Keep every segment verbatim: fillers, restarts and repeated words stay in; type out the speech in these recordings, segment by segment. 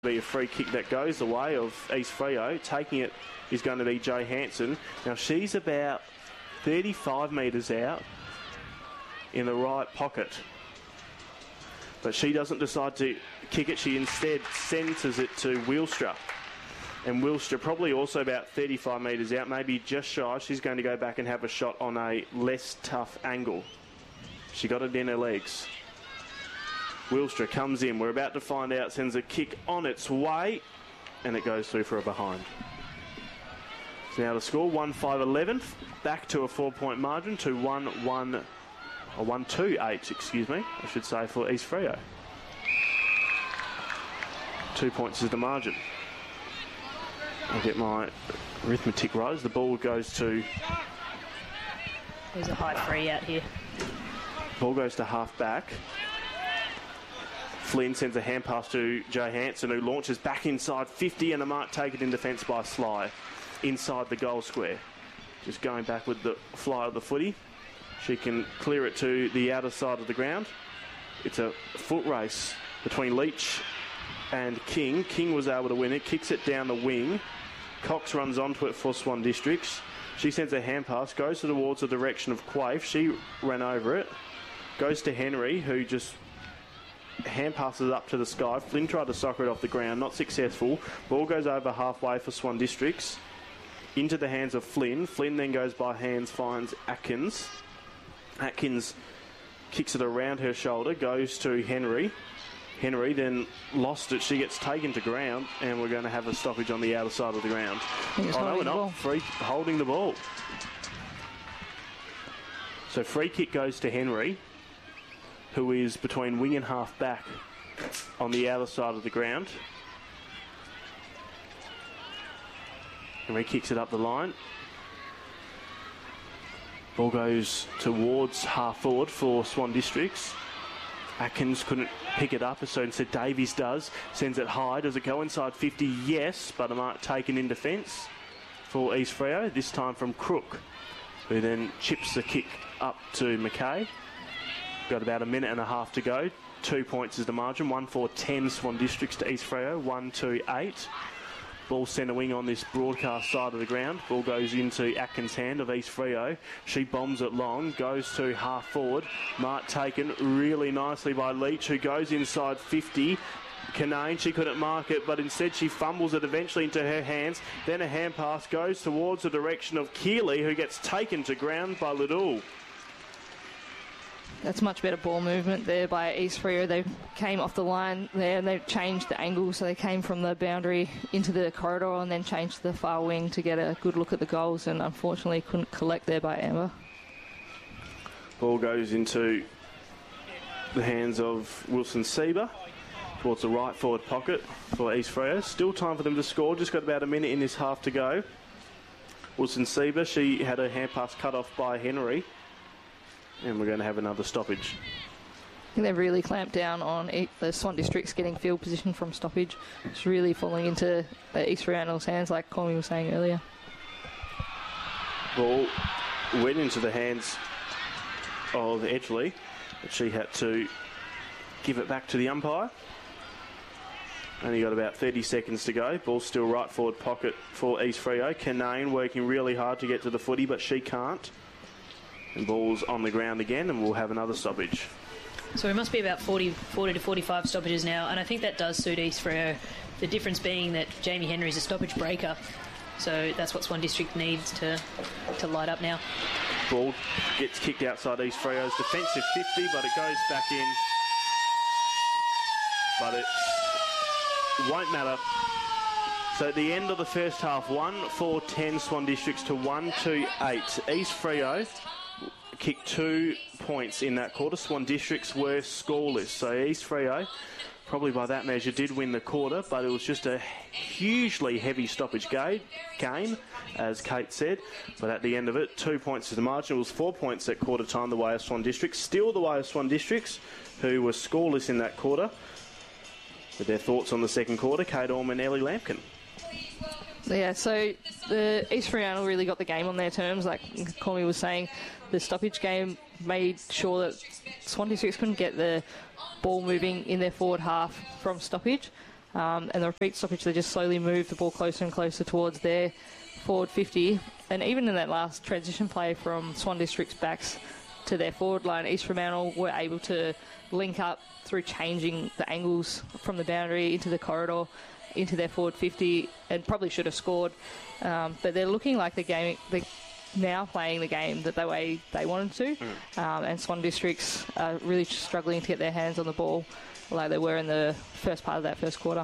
Be a free kick that goes the way of East Freo. Taking it is going to be Jo Hansen. Now she's about thirty-five metres out in the right pocket, but she doesn't decide to kick it. She instead centres it to Wheelstra, and Wheelstra probably also about thirty-five metres out, maybe just shy. She's going to go back and have a shot on a less tough angle. She got it in her legs. Wheelstra comes in. We're about to find out. Sends a kick on its way, and it goes through for a behind. So now the score one five eleven, back to a four-point margin to one one or one two eight, excuse me, I should say, for East Freo. Two points is the margin. I'll get my arithmetic right as the ball goes to. There's a high free out here. Ball goes to half back. Flynn sends a hand pass to Jo Hansen, who launches back inside fifty, and a mark taken in defence by Sly inside the goal square. Just going back with the fly of the footy. She can clear it to the outer side of the ground. It's a foot race between Leach and King. King was able to win it, kicks it down the wing. Cox runs onto it for Swan Districts. She sends a hand pass, goes towards the direction of Quaife. She ran over it. Goes to Henry, who just hand passes up to the sky. Flynn tried to soccer it off the ground, not successful. Ball goes over halfway for Swan Districts into the hands of Flynn. Flynn then goes by hands, finds Atkins. Atkins kicks it around her shoulder, goes to Henry. Henry then lost it. She gets taken to ground, and we're going to have a stoppage on the outer side of the ground. Oh no, we're not. Free, holding the ball. So free kick goes to Henry, who is between wing and half back on the outer side of the ground. Henry kicks it up the line. Ball goes towards half forward for Swan Districts. Atkins couldn't pick it up, so instead Davies does. Sends it high. Does it go inside fifty? Yes, but a mark taken in defence for East Freo, this time from Crook, who then chips the kick up to McKay. Got about a minute and a half to go. Two points is the margin. one four ten Swan Districts to East Freo. one two eight. Ball centre wing on this broadcast side of the ground. Ball goes into Atkins' hand of East Freo. She bombs it long. Goes to half forward. Mark taken really nicely by Leach, who goes inside fifty. Canane, she couldn't mark it, but instead she fumbles it eventually into her hands. Then a hand pass goes towards the direction of Keeley, who gets taken to ground by Liddell. That's much better ball movement there by East Freo. They came off the line there and they changed the angle, so they came from the boundary into the corridor and then changed to the far wing to get a good look at the goals, and unfortunately couldn't collect there by Amber. Ball goes into the hands of Wilson Sieber towards the right forward pocket for East Freo. Still time for them to score, just got about a minute in this half to go. Wilson Sieber, she had her hand pass cut off by Henry. And we're going to have another stoppage. I think they've really clamped down on the Swan Districts getting field position from stoppage. It's really falling into East Freo's hands, like Connie was saying earlier. Ball went into the hands of Edgley, but she had to give it back to the umpire. Only got about thirty seconds to go. Ball still right forward pocket for East Freo. Canane working really hard to get to the footy, but she can't. And ball's on the ground again, and we'll have another stoppage. So it must be about forty, forty to forty-five stoppages now, and I think that does suit East Freo. The difference being that Jamie Henry is a stoppage breaker, so that's what Swan District needs to to light up now. Ball gets kicked outside East Freo's defensive fifty, but it goes back in. But it won't matter. So at the end of the first half, one four ten Swan Districts to one two eight. East Freo kicked two points in that quarter. Swan Districts were scoreless. So East Freo, probably by that measure, did win the quarter, but it was just a hugely heavy stoppage game, as Kate said. But at the end of it, two points to the margin. It was four points at quarter time the way of Swan Districts. Still the way of Swan Districts, who were scoreless in that quarter. With their thoughts on the second quarter, Kate Orme and Ellie Lampkin. Yeah, so the East Fremantle really got the game on their terms. Like Cormy was saying, the stoppage game made sure that Swan Districts couldn't get the ball moving in their forward half from stoppage. Um, and the repeat stoppage, they just slowly move the ball closer and closer towards their forward fifty. And even in that last transition play from Swan District's backs to their forward line, East Fremantle were able to link up through changing the angles from the boundary into the corridor, into their forward fifty, and probably should have scored. Um, but they're looking like the game, they're now playing the game that the way they wanted to. Mm. Um, and Swan Districts are really struggling to get their hands on the ball like they were in the first part of that first quarter.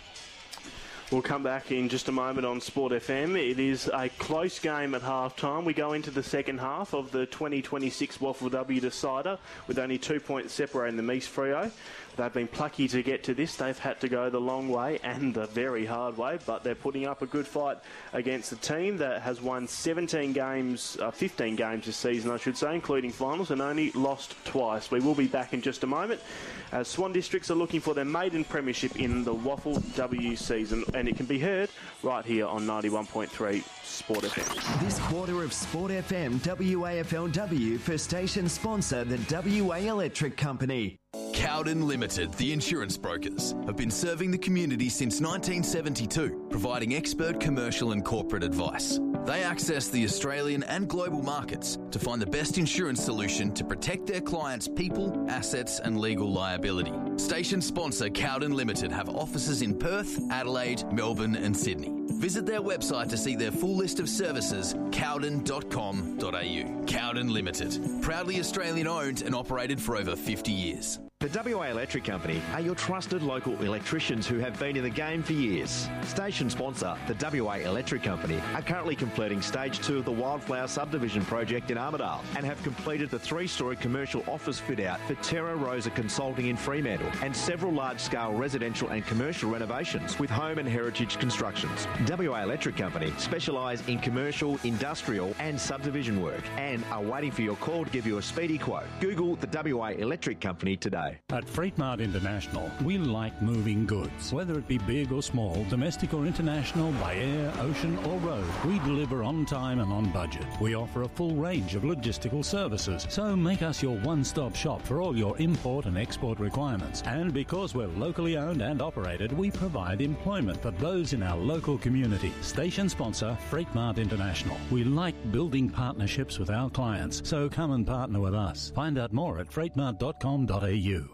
We'll come back in just a moment on Sport F M. It is a close game at half-time. We go into the second half of the twenty twenty-six W A F L W decider with only two points separating them. East Freo, they've been plucky to get to this. They've had to go the long way and the very hard way, but they're putting up a good fight against a team that has won seventeen games, uh, fifteen games this season, I should say, including finals, and only lost twice. We will be back in just a moment as Swan Districts are looking for their maiden premiership in the W A F L W season, and it can be heard right here on ninety-one point three Sport F M. This quarter of Sport F M W A F L W for station sponsor the W A Electric Company. Cowden Limited, the insurance brokers, have been serving the community since nineteen seventy-two, providing expert commercial and corporate advice. They access the Australian and global markets to find the best insurance solution to protect their clients' people, assets and legal liability. Station sponsor Cowden Limited have offices in Perth, Adelaide, Melbourne and Sydney. Visit their website to see their full list of services, cowden dot com dot a u. Cowden Limited, proudly Australian owned and operated for over fifty years. The W A Electric Company are your trusted local electricians who have been in the game for years. Station sponsor, the W A Electric Company, are currently completing stage two of the Wildflower Subdivision project in Armidale and have completed the three-storey commercial office fit-out for Terra Rosa Consulting in Fremantle and several large-scale residential and commercial renovations with home and heritage constructions. W A Electric Company specialise in commercial, industrial and subdivision work and are waiting for your call to give you a speedy quote. Google the W A Electric Company today. At Freight Mart International, we like moving goods. Whether it be big or small, domestic or international, by air, ocean or road, we deliver on time and on budget. We offer a full range of logistical services, so make us your one-stop shop for all your import and export requirements. And because we're locally owned and operated, we provide employment for those in our local community. Station sponsor, Freight Mart International. We like building partnerships with our clients, so come and partner with us. Find out more at freight mart dot com dot a u.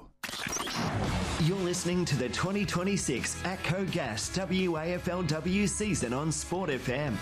You're listening to the twenty twenty-six ATCO Gas W A F L W season on Sport F M.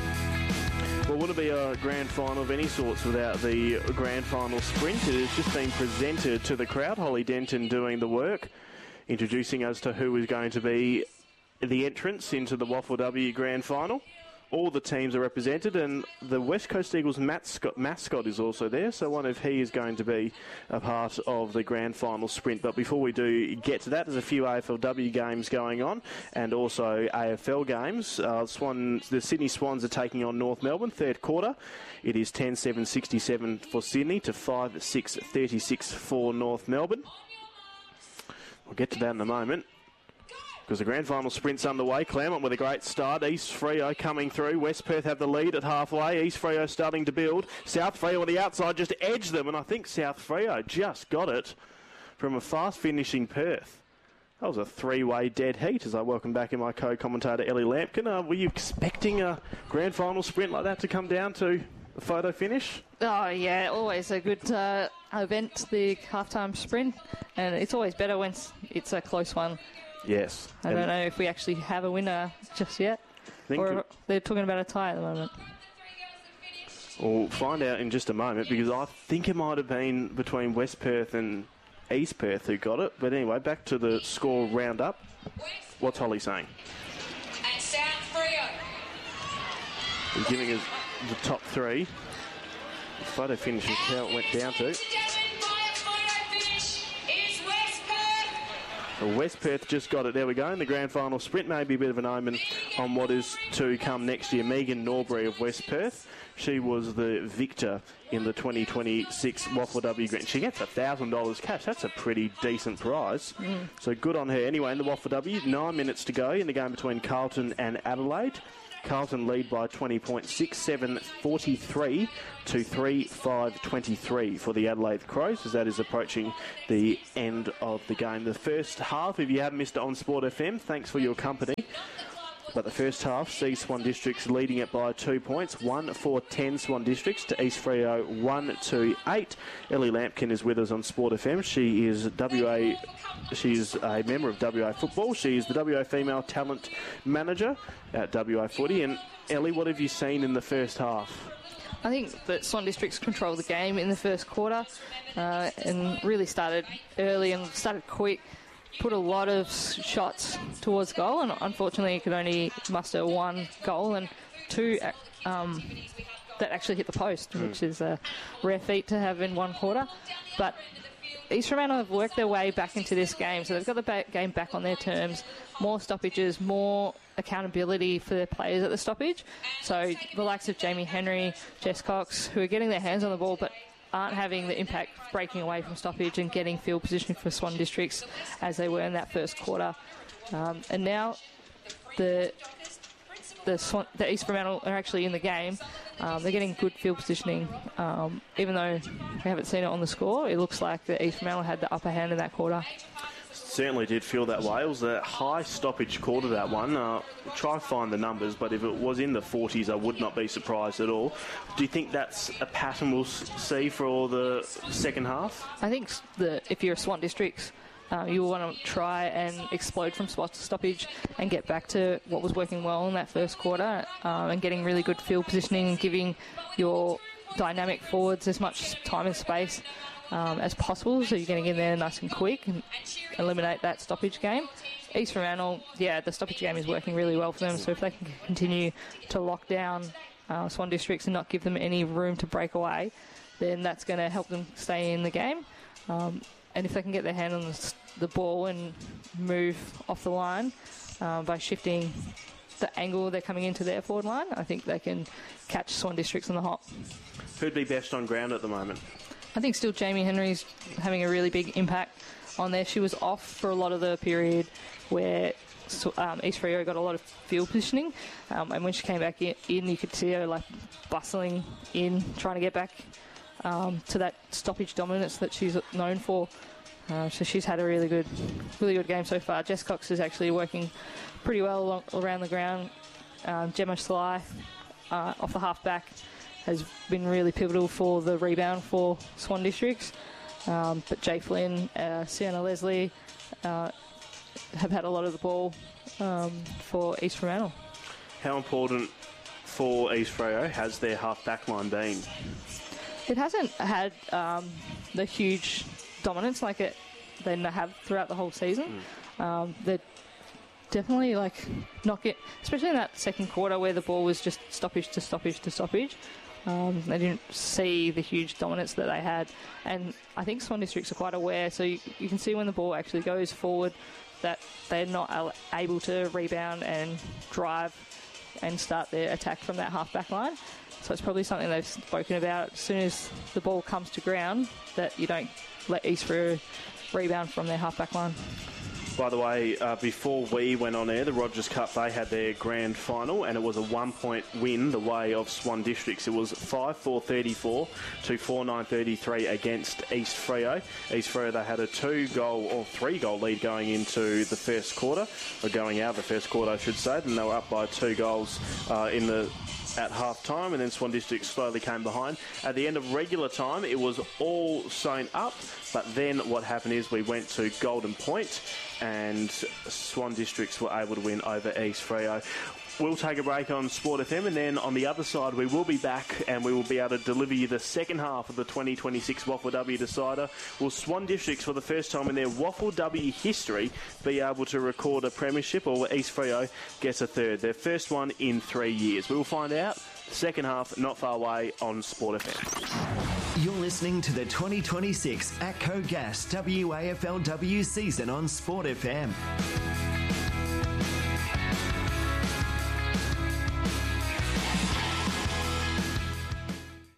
Well, would it be a grand final of any sorts without the grand final sprint? It has just been presented to the crowd. Holly Denton doing the work, introducing us to who is going to be the entrance into the W A F L W grand final. All the teams are represented, and the West Coast Eagles mascot, mascot is also there, so one of he is going to be a part of the grand final sprint. But before we do get to that, there's a few A F L W games going on, and also A F L games. Uh, Swan, the Sydney Swans are taking on North Melbourne, third quarter. It is ten seven sixty-seven for Sydney to five six thirty-six for North Melbourne. We'll get to that in a moment, because the grand final sprint's underway. Claremont with a great start. East Freo coming through. West Perth have the lead at halfway. East Freo starting to build. South Freo on the outside just edged them, and I think South Freo just got it from a fast finishing Perth. That was a three-way dead heat as I welcome back in my co-commentator Ellie Lampkin. Uh, were you expecting a grand final sprint like that to come down to a photo finish? Oh, yeah, always a good uh, event, the halftime sprint, and it's always better when it's a close one. Yes. I don't know if we actually have a winner just yet, or they're talking about a tie at the moment. We'll find out in just a moment, because I think it might have been between West Perth and East Perth who got it. But anyway, back to the score roundup. What's Holly saying? And South Freo. He's giving us the top three. The photo finish is how it went down to. West Perth just got it. There we go. In the grand final sprint, maybe a bit of an omen on what is to come next year. Megan Norbury of West Perth. She was the victor in the twenty twenty-six W A F L W Grand. She gets one thousand dollars cash. That's a pretty decent prize. Mm. So good on her. Anyway, in the W A F L W, nine minutes to go in the game between Carlton and Adelaide. Carlton lead by twenty points, six seven forty-three to three five twenty-three for the Adelaide Crows, as that is approaching the end of the game. The first half, if you haven't missed it on Sport F M, thanks for your company. But the first half sees Swan Districts leading it by two points, one four ten Swan Districts to East Freo one two eight. Ellie Lampkin is with us on Sport F M. She is W A. She's a member of W A Football. She is the W A Female Talent Manager at W A Footy. And Ellie, what have you seen in the first half? I think that Swan Districts controlled the game in the first quarter uh, and really started early and started quick. Put a lot of shots towards goal, and unfortunately it could only muster one goal and two um, that actually hit the post, mm. which is a rare feat to have in one quarter. But East Fremantle have worked their way back into this game, so they've got the ba- game back on their terms. More stoppages, more accountability for their players at the stoppage. So the likes of Jamie Henry, Jess Cox, who are getting their hands on the ball, but aren't having the impact breaking away from stoppage and getting field position for Swan Districts as they were in that first quarter. Um, and now the the, Swan, the East Fremantle are actually in the game. Um, they're getting good field positioning. Um, even though we haven't seen it on the score, it looks like the East Fremantle had the upper hand in that quarter. Certainly did feel that way. It was a high stoppage quarter, that one. Uh, try to find the numbers, but if it was in the forties, I would not be surprised at all. Do you think that's a pattern we'll see for the second half? I think the, if you're Swan Districts, uh, you want to try and explode from spot to stoppage and get back to what was working well in that first quarter um, and getting really good field positioning and giving your dynamic forwards as much time and space Um, as possible, so you're getting in there nice and quick and eliminate that stoppage game. East Fremantle, yeah, the stoppage game is working really well for them, so if they can continue to lock down uh, Swan Districts and not give them any room to break away, then that's going to help them stay in the game. Um, and if they can get their hand on the, the ball and move off the line uh, by shifting the angle they're coming into their forward line, I think they can catch Swan Districts on the hop. Who'd be best on ground at the moment? I think still Jamie Henry's having a really big impact on there. She was off for a lot of the period where um, East Freo got a lot of field positioning, um, and when she came back in, in, you could see her like bustling in, trying to get back um, to that stoppage dominance that she's known for. Uh, so she's had a really good, really good game so far. Jess Cox is actually working pretty well along, around the ground. Um, Gemma Sly uh, off the half back has been really pivotal for the rebound for Swan Districts. Um, but Jay Flynn, uh, Sienna Leslie uh, have had a lot of the ball um, for East Fremantle. How important for East Freo has their half-back line been? It hasn't had um, the huge dominance like it they have throughout the whole season. Mm. Um, they're definitely like not get, especially in that second quarter where the ball was just stoppage to stoppage to stoppage. Um, they didn't see the huge dominance that they had, and I think Swan Districts are quite aware, so you, you can see when the ball actually goes forward that they're not able to rebound and drive and start their attack from that half-back line. So it's probably something they've spoken about as soon as the ball comes to ground, that you don't let East Freo rebound from their half-back line. By the way, uh, before we went on air, the Rogers Cup, they had their grand final, and it was a one-point win the way of Swan Districts. It was five four thirty-four to four nine thirty-three against East Freo. East Freo, they had a two-goal or three-goal lead going into the first quarter, or going out of the first quarter, I should say, and they were up by two goals uh, in the at half-time, and then Swan District slowly came behind. At the end of regular time, it was all sewn up, but then what happened is we went to Golden Point, and Swan Districts were able to win over East Freo. We'll take a break on Sport F M, and then on the other side we will be back and we will be able to deliver you the second half of the twenty twenty-six Waffle W Decider. Will Swan Districts, for the first time in their Waffle W history, be able to record a premiership, or will East Freo gets a third? Their first one in three years. We will find out. Second half, not far away on Sport F M. You're listening to the twenty twenty-six ATCO Gas W A F L W season on Sport F M. At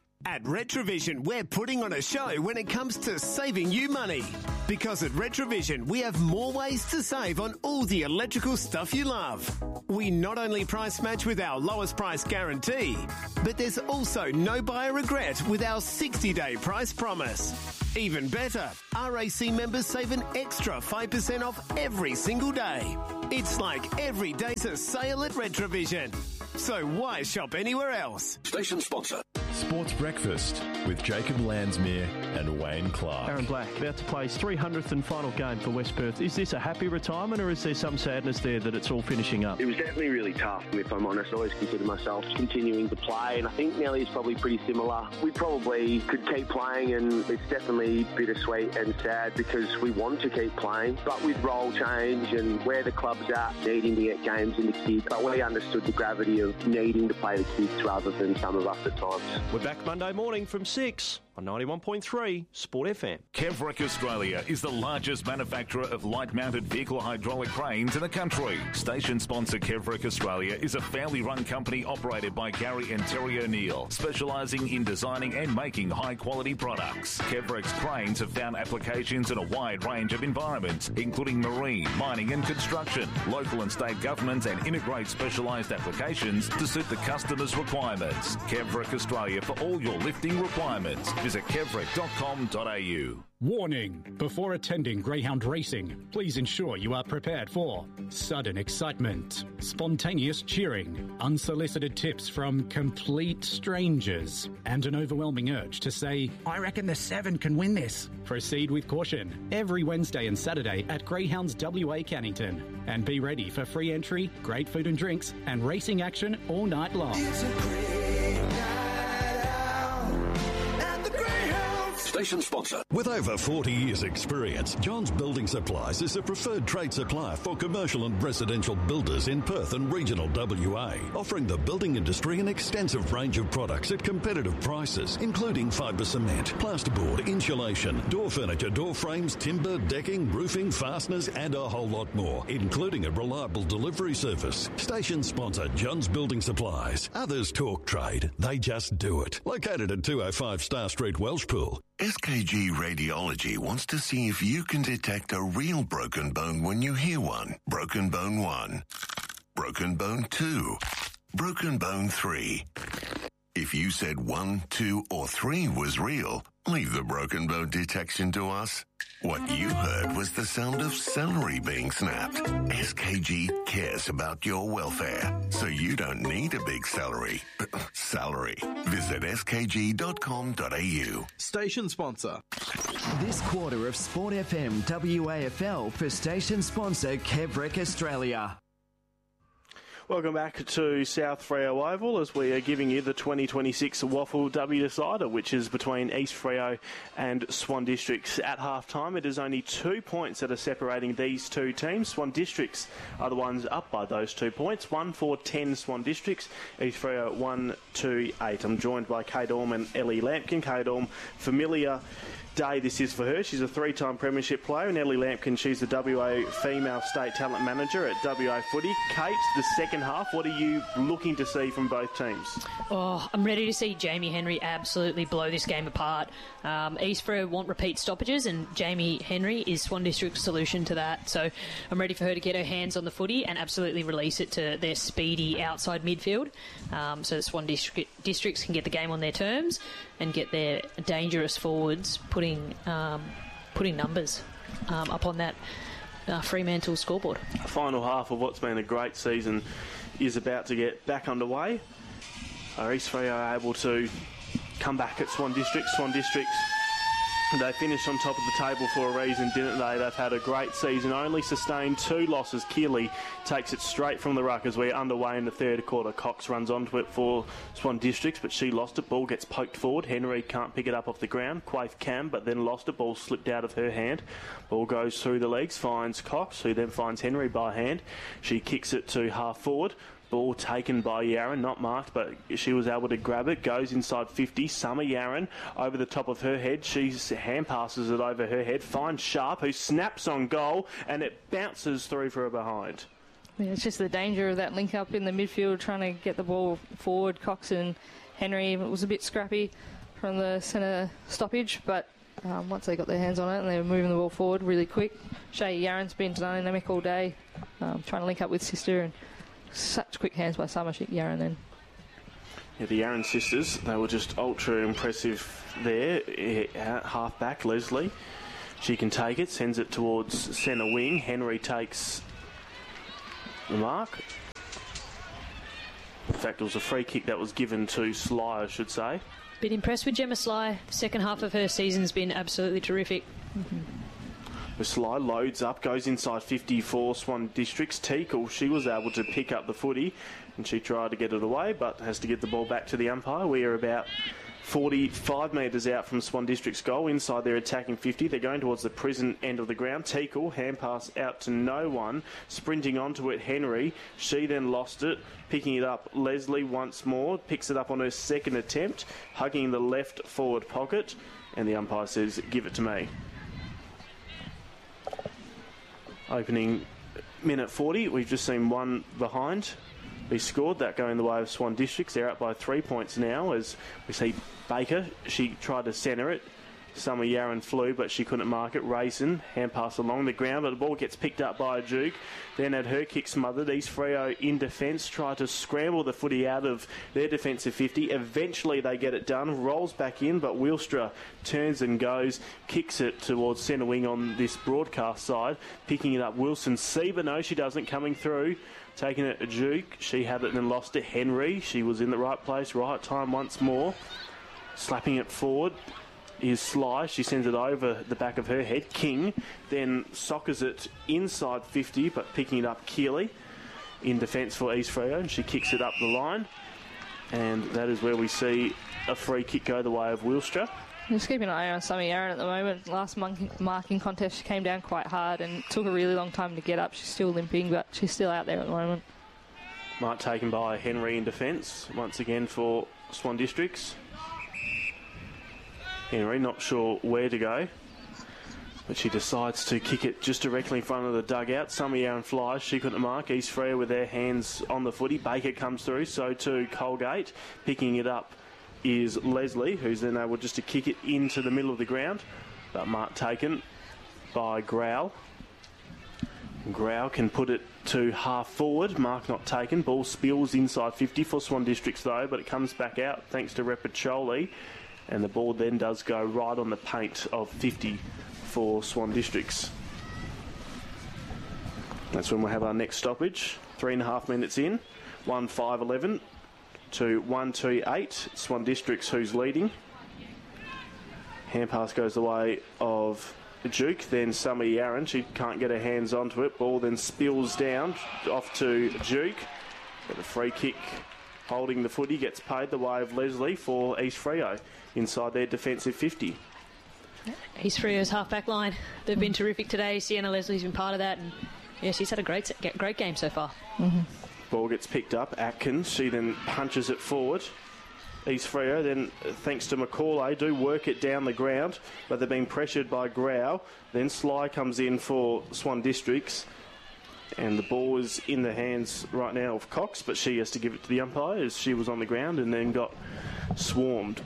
Retrovision, we're putting on a show when it comes to saving you money. Because at Retrovision, we have more ways to save on all the electrical stuff you love. We not only price match with our lowest price guarantee, but there's also no buyer regret with our sixty-day price promise. Even better, R A C members save an extra five percent off every single day. It's like every day's a sale at Retrovision. So why shop anywhere else? Station sponsor. Sports Breakfast with Jacob Landsmere and Wayne Clark. Aaron Black about to play his three hundredth and final game for West Perth. Is this a happy retirement or is there some sadness there that it's all finishing up? It was definitely really tough, if I'm honest. I always consider myself continuing to play, and I think Nelly's probably pretty similar. We probably could keep playing, and it's definitely bittersweet and sad because we want to keep playing, but with role change and where the club's at, needing to get games into kids. But we understood the gravity of needing to play the kids rather than some of us at times. We're back Monday morning from six on ninety-one point three Sport F M. Kevrec Australia is the largest manufacturer of light-mounted vehicle hydraulic cranes in the country. Station sponsor Kevrec Australia is a family-run company operated by Gary and Terry O'Neill, specialising in designing and making high-quality products. Kevrec's cranes have found applications in a wide range of environments, including marine, mining and construction, local and state governments, and integrate specialised applications to suit the customer's requirements. Kevrec Australia for all your lifting requirements. Visit kevrec dot com dot a u. Warning! Before attending greyhound racing, please ensure you are prepared for sudden excitement, spontaneous cheering, unsolicited tips from complete strangers, and an overwhelming urge to say, I reckon the seven can win this. Proceed with caution every Wednesday and Saturday at Greyhounds W A Cannington. And be ready for free entry, great food and drinks, and racing action all night long. It's a great night out at the Greyhounds. Station sponsor. With over forty years' experience, John's Building Supplies is a preferred trade supplier for commercial and residential builders in Perth and regional W A, offering the building industry an extensive range of products at competitive prices, including fibre cement, plasterboard, insulation, door furniture, door frames, timber, decking, roofing, fasteners, and a whole lot more, including a reliable delivery service. Station sponsor John's Building Supplies. Others talk trade, they just do it. Located at two oh five Star Street, Welshpool. S K G Radiology wants to see if you can detect a real broken bone when you hear one. Broken bone one. Broken bone two. Broken bone three. If you said one, two, or three was real, leave the broken bone detection to us. What you heard was the sound of celery being snapped. S K G cares about your welfare, so you don't need a big celery. Salary. Visit s k g dot com dot a u. Station sponsor. This quarter of Sport F M W A F L for station sponsor Kevrec Australia. Welcome back to South Freo Oval as we are giving you the twenty twenty-six Waffle W Decider, which is between East Freo and Swan Districts. At half-time, it is only two points that are separating these two teams. Swan Districts are the ones up by those two points. one four ten Swan Districts, East Freo one two eight. I'm joined by Kate Orme and Ellie Lampkin. Kate Orme, familiar day this is for her. She's a three-time premiership player, and Ellie Lampkin, she's the W A Female State Talent Manager at W A Footy. Kate, the second half, what are you looking to see from both teams? Oh, I'm ready to see Jamie Henry absolutely blow this game apart. Um, East Freo want repeat stoppages, and Jamie Henry is Swan District's solution to that. So I'm ready for her to get her hands on the footy and absolutely release it to their speedy outside midfield, um, so that Swan District, Districts can get the game on their terms and get their dangerous forwards putting um, putting numbers um, up on that uh, Fremantle scoreboard. The final half of what's been a great season is about to get back underway. Are East Freo able to come back at Swan Districts? Swan Districts, they finished on top of the table for a reason, didn't they? They've had a great season, only sustained two losses. Keeley takes it straight from the ruck as we're underway in the third quarter. Cox runs onto it for Swan Districts, but she lost it. Ball gets poked forward. Henry can't pick it up off the ground. Quaife can, but then lost it. Ball slipped out of her hand. Ball goes through the legs, finds Cox, who then finds Henry by hand. She kicks it to half forward. Ball taken by Yaron, not marked, but she was able to grab it. Goes inside fifty. Summer Yaron over the top of her head. She hand passes it over her head. Finds Sharp, who snaps on goal, and it bounces through for a behind. Yeah, it's just the danger of that link up in the midfield, trying to get the ball forward. Cox and Henry, it was a bit scrappy. from the centre stoppage, but um, once they got their hands on it and they were moving the ball forward really quick, Shay Yaron's been dynamic all day, um, trying to link up with sister, and such quick hands by Summer Yaron then. Yeah, the Yaron sisters, they were just ultra impressive there. Uh, half back, Leslie. She can take it, sends it towards centre wing. Henry takes the mark. In fact, it was a free kick that was given to Sly, I should say. Been impressed with Gemma Sly. The second half of her season's been absolutely terrific. Mm-hmm. The Sly loads up, goes inside fifty-four Swan Districts. Teakle, she was able to pick up the footy and she tried to get it away, but has to get the ball back to the umpire. We are about forty-five metres out from Swan District's goal. Inside their attacking fifty. They're going towards the prison end of the ground. Teakle, hand pass out to no one. Sprinting onto it, Henry. She then lost it. Picking it up, Leslie once more. Picks it up on her second attempt. Hugging the left forward pocket. And the umpire says, give it to me. Opening minute forty. We've just seen one behind be scored. That going the way of Swan Districts. They're up by three points now as we see Baker. She tried to centre it. Summer Yaron flew, but she couldn't mark it. Rayson, hand pass along the ground, but the ball gets picked up by a Duke. Then had her kick smothered. East Freo in defence, try to scramble the footy out of their defensive fifty. Eventually they get it done, rolls back in, but Wilstra turns and goes, kicks it towards centre wing on this broadcast side. Picking it up, Wilson Sieber. No, she doesn't, coming through. Taking it to Duke. She had it and then lost it. Henry, she was in the right place, right time once more. Slapping it forward is Sly. She sends it over the back of her head. King then soccers it inside fifty, but picking it up Keeley in defence for East Freo, and she kicks it up the line. And that is where we see a free kick go the way of Wilstra. Just keeping an eye on Summer Yaron at the moment. Last marking contest, she came down quite hard and took a really long time to get up. She's still limping, but she's still out there at the moment. Mark taken by Henry in defence, once again for Swan Districts. Henry not sure where to go, but she decides to kick it just directly in front of the dugout. Summer Yaron flies, she couldn't mark. East Freo with their hands on the footy. Baker comes through, so too Colgate. Picking it up is Leslie, who's then able just to kick it into the middle of the ground, but mark taken by Growl. Growl can put it to half forward. Mark not taken. Ball spills inside fifty for Swan Districts though, but it comes back out thanks to Repacholi. And the ball then does go right on the paint of fifty for Swan Districts. That's when we'll have our next stoppage. Three and a half minutes in. one five eleven to one two eight. Swan Districts who's leading. Hand pass goes the way of Duke. Then Summer Yaron. She can't get her hands onto it. Ball then spills down off to Duke. But the free kick holding the footy gets paid the way of Leslie for East Freo inside their defensive fifty. East Freo's half-back line, they've been terrific today. Sienna Leslie's been part of that, and yeah, she's had a great great game so far. Mm-hmm. Ball gets picked up. Atkins, she then punches it forward. East Freo then, thanks to McCauley, do work it down the ground, but they're being pressured by Growl. Then Sly comes in for Swan Districts. And the ball is in the hands right now of Cox, but she has to give it to the umpire as she was on the ground and then got swarmed.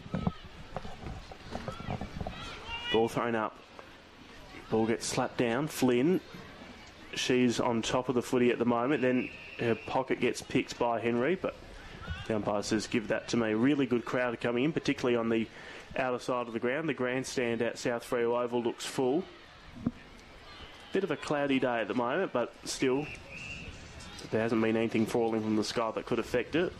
Ball thrown up. Ball gets slapped down. Flynn, she's on top of the footy at the moment. Then her pocket gets picked by Henry, but the umpire says, give that to me. Really good crowd coming in, particularly on the outer side of the ground. The grandstand at South Freo Oval looks full. Bit of a cloudy day at the moment, but still there hasn't been anything falling from the sky that could affect it.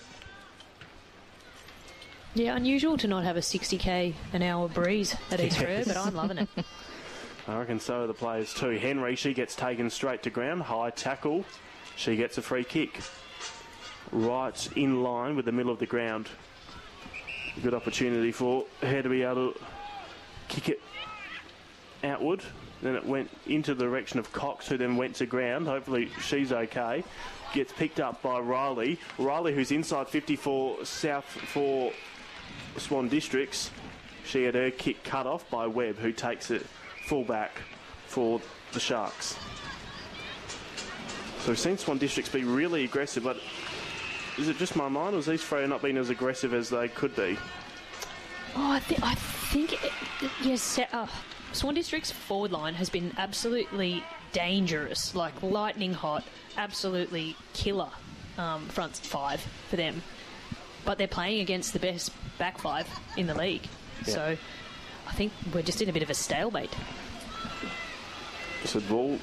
Yeah, unusual to not have a sixty k an hour breeze at East Freo, Yes. but I'm loving it. I reckon so are the players too. Henry, she gets taken straight to ground. High tackle. She gets a free kick. Right in line with the middle of the ground. Good opportunity for her to be able to kick it outward. Then it went into the direction of Cox, who then went to ground. Hopefully she's okay. Gets picked up by Riley. Riley, who's inside fifty-four South for Swan Districts. She had her kick cut off by Webb, who takes it full back for the Sharks. So we've seen Swan Districts be really aggressive, but is it just my mind, or is East Freo not being as aggressive as they could be? Oh, I, th- I think, it, it, yes, uh, Swan District's forward line has been absolutely dangerous, like lightning hot, absolutely killer um, front five for them. But they're playing against the best back five in the league. Yeah. So I think we're just in a bit of a stalemate. So the ball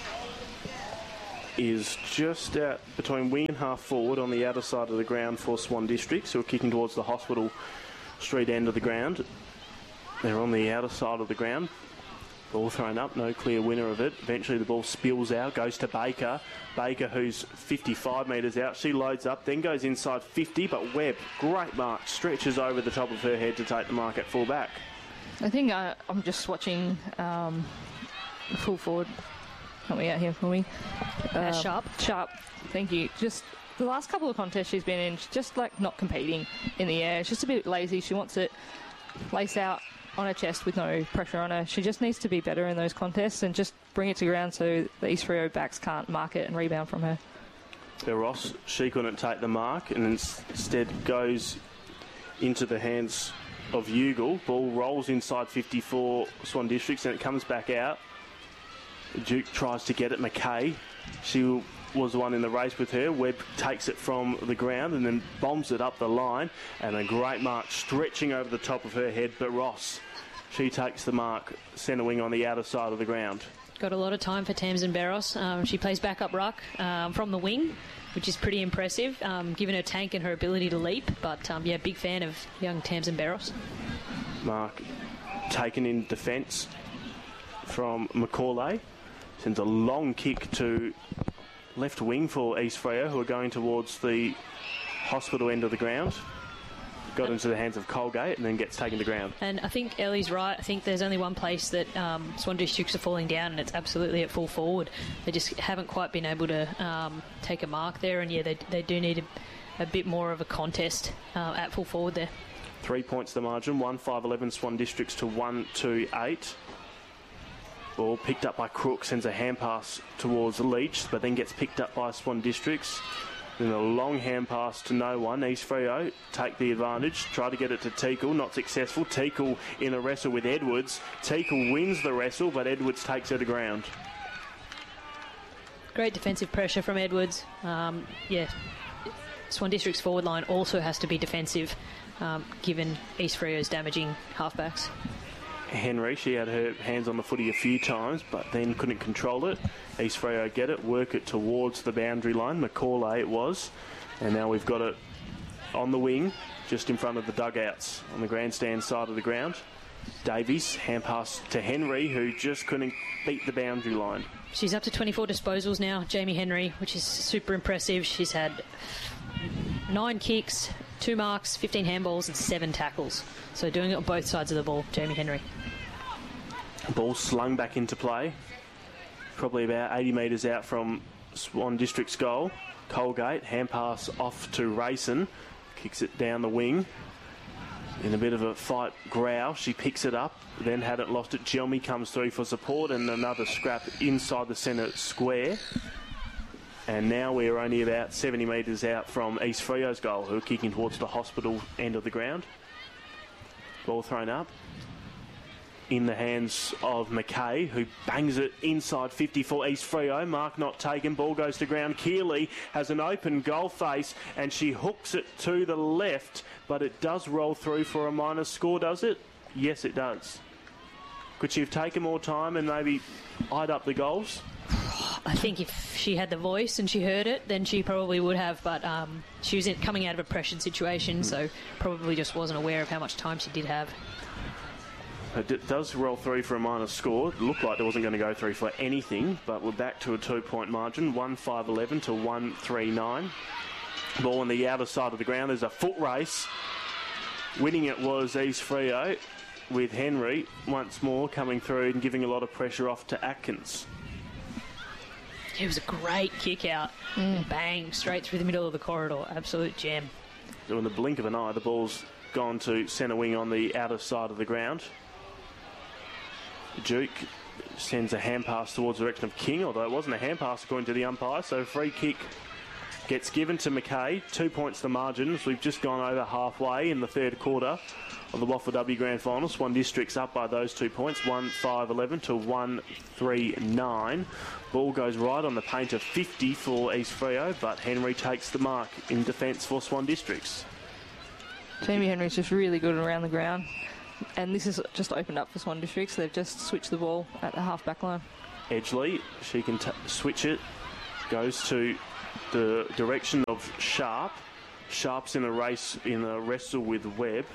is just out between wing and half forward on the outer side of the ground for Swan Districts, who are kicking towards the Hospital Street end of the ground. They're on the outer side of the ground. Ball thrown up, no clear winner of it. Eventually the ball spills out, goes to Baker. Baker, who's fifty-five metres out, she loads up, then goes inside fifty, but Webb, great mark, stretches over the top of her head to take the mark at full back. I think uh, I'm just watching um, full forward. Help me out here for me. Uh, Sharp. Sharp, thank you. Just the last couple of contests she's been in, she's just like not competing in the air. She's just a bit lazy. She wants it lace out on her chest with no pressure on her. She just needs to be better in those contests and just bring it to ground so the East Freo backs can't mark it and rebound from her. The Ross, she couldn't take the mark and instead goes into the hands of Ugle. Ball rolls inside fifty-four Swan Districts and it comes back out. Duke tries to get it. McKay, she was the one in the race with her. Webb takes it from the ground and then bombs it up the line, and a great mark stretching over the top of her head. But Ross, she takes the mark centre wing on the outer side of the ground. Got a lot of time for Tamsin Barros. Um, she plays backup ruck um, from the wing, which is pretty impressive, um, given her tank and her ability to leap. But um, yeah, big fan of young Tamsin Barros. Mark taken in defence from Macaulay. Sends a long kick to left wing for East Freo, who are going towards the Hospital end of the ground. Got into the hands of Colgate and then gets taken to ground. And I think Ellie's right. I think there's only one place that um, Swan Districts are falling down, and it's absolutely at full forward. They just haven't quite been able to um, take a mark there, and yeah, they, they do need a, a bit more of a contest uh, at full forward there. Three points the margin, one five eleven Swan Districts to one two eight. Ball picked up by Crook, sends a hand pass towards Leach, but then gets picked up by Swan Districts. Then a long hand pass to no one. East Freo take the advantage, try to get it to Teakle, not successful. Teakle in a wrestle with Edwards. Teakle wins the wrestle, but Edwards takes her to ground. Great defensive pressure from Edwards. Um, yeah, Swan District's forward line also has to be defensive, um, given East Freo's damaging halfbacks. Henry, she had her hands on the footy a few times, but then couldn't control it. East Freo get it, work it towards the boundary line. Macaulay it was. And now we've got it on the wing, just in front of the dugouts, on the grandstand side of the ground. Davies, hand pass to Henry, who just couldn't beat the boundary line. She's up to twenty-four disposals now, Jamie Henry, which is super impressive. She's had nine kicks, two marks, fifteen handballs and seven tackles. So doing it on both sides of the ball, Jamie Henry. Ball slung back into play. Probably about eighty metres out from Swan District's goal. Colgate, hand pass off to Rayson. Kicks it down the wing. In a bit of a fight growl, she picks it up. Then had it lost it. Gelmy comes through for support and another scrap inside the centre square. And now we're only about seventy metres out from East Freo's goal, who are kicking towards the Hospital end of the ground. Ball thrown up in the hands of McKay, who bangs it inside fifty for East Freo. Mark not taken. Ball goes to ground. Keeley has an open goal face and she hooks it to the left, but it does roll through for a minor score, does it? Yes, it does. Could she have taken more time and maybe eyed up the goals? I think if she had the voice and she heard it, then she probably would have, but um, she was in, coming out of a pressured situation, mm. so probably just wasn't aware of how much time she did have. It does roll through for a minor score. It looked like it wasn't going to go through for anything, but we're back to a two-point margin, one five eleven to one three nine. Ball on the outer side of the ground. There's a foot race. Winning it was East Freo, with Henry once more coming through and giving a lot of pressure off to Atkins. It was a great kick out. Mm. Bang, straight through the middle of the corridor. Absolute gem. So in the blink of an eye, the ball's gone to centre wing on the outer side of the ground. Duke sends a hand pass towards the direction of King, although it wasn't a hand pass according to the umpire, so free kick gets given to McKay. Two points the margin. We've just gone over halfway in the third quarter of the Waffle W Grand Final. Swan District's up by those two points, one five eleven to one three nine. Ball goes right on the paint of fifty for East Freo, but Henry takes the mark in defence for Swan Districts. Jamie Henry's just really good around the ground, and this has just opened up for Swan Districts. They've just switched the ball at the half-back line. Edgley, she can t- switch it, goes to the direction of Sharp. Sharp's in a race, in a wrestle with Webb.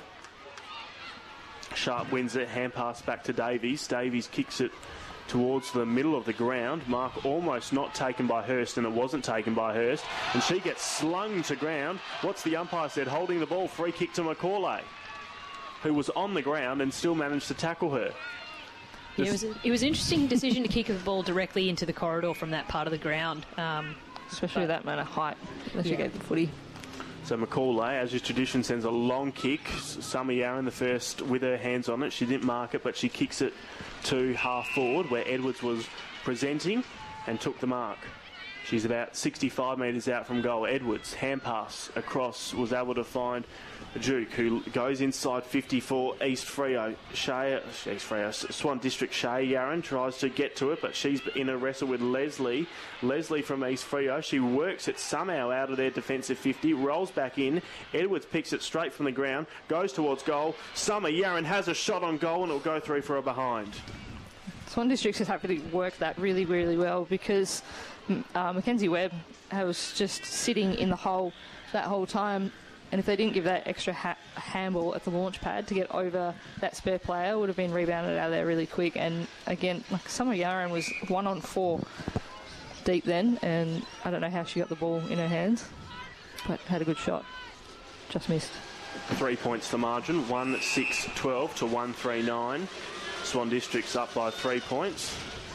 Sharp wins it, hand pass back to Davies. Davies kicks it towards the middle of the ground. Mark almost not taken by Hurst, and it wasn't taken by Hurst. And she gets slung to ground. What's the umpire said? Holding the ball, free kick to Macaulay, who was on the ground and still managed to tackle her. Yeah, it was, a, it was an interesting decision to kick the ball directly into the corridor from that part of the ground. Um, Especially with that amount of height that she Yeah. gave the footy. So Macaulay, as his tradition, sends a long kick. Summer Yarran the first with her hands on it. She didn't mark it, but she kicks it to half forward where Edwards was presenting and took the mark. She's about sixty-five metres out from goal. Edwards, hand pass across, was able to find Duke, who goes inside fifty for East Freo. Shea, East Freo, Swan District, Shea Yarran tries to get to it, but she's in a wrestle with Leslie. Leslie from East Freo. She works it somehow out of their defensive fifty, rolls back in. Edwards picks it straight from the ground, goes towards goal. Summer Yarran has a shot on goal, and it'll go through for a behind. Swan Districts has happy to work that really, really well because uh, Mackenzie Webb was just sitting in the hole that whole time. And if they didn't give that extra ha- handball at the launch pad to get over that spare player, would have been rebounded out of there really quick. And again, like Summer Yarran was one on four deep then, and I don't know how she got the ball in her hands, but had a good shot. Just missed. Three points the margin, one six twelve to one three nine. Swan District's up by three points.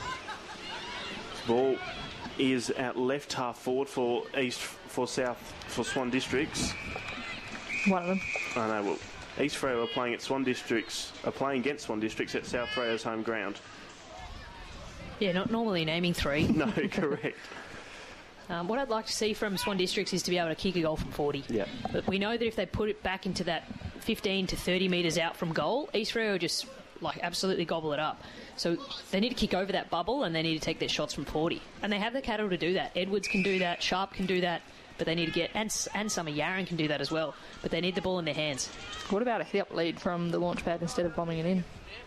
Ball is at left half forward for East, for South, for Swan Districts. One of them. I know. Well, East Freo are playing at Swan Districts, are playing against Swan Districts at South Freo's home ground. Yeah, not normally naming three. No, correct. Um, what I'd like to see from Swan Districts is to be able to kick a goal from forty. Yeah. But we know that if they put it back into that fifteen to thirty metres out from goal, East Freo will just like absolutely gobble it up. So they need to kick over that bubble and they need to take their shots from forty. And they have the cattle to do that. Edwards can do that, Sharp can do that, but they need to get, and, and Summer Yarran can do that as well, but they need the ball in their hands. What about a hit-up lead from the launch pad instead of bombing it in?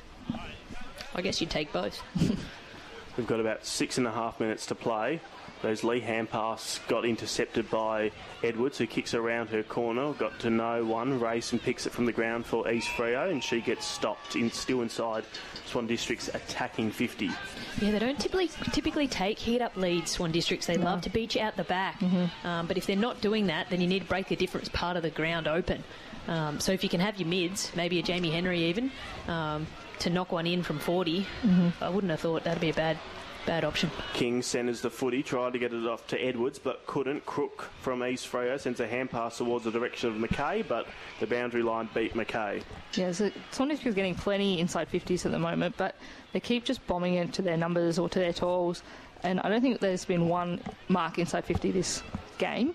I guess you'd take both. We've got about six and a half minutes to play. Those Lee hand pass got intercepted by Edwards, who kicks around her corner, got to no one, race and picks it from the ground for East Freo, and she gets stopped in, still inside Swan District's attacking fifty. Yeah, they don't typically typically take heat-up leads, Swan Districts. They no. love to beat you out the back. Mm-hmm. Um, but if they're not doing that, then you need to break the difference part of the ground open. Um, so if you can have your mids, maybe a Jamie Henry even, um, to knock one in from forty, mm-hmm. I wouldn't have thought that'd be a bad... Bad option. King centres the footy, tried to get it off to Edwards, but couldn't. Crook from East Freo sends a hand pass towards the direction of McKay, but the boundary line beat McKay. Yeah, so Swan District's getting plenty inside fifties at the moment, but they keep just bombing it to their numbers or to their totals, and I don't think there's been one mark inside fifty this game.